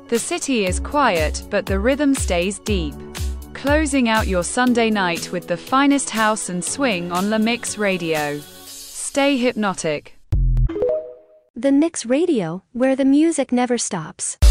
The city is quiet, but the rhythm stays deep. Closing out your Sunday night with the finest house and swing on La Mix Radio. Stay hypnotic. The Mix Radio, where the music never stops.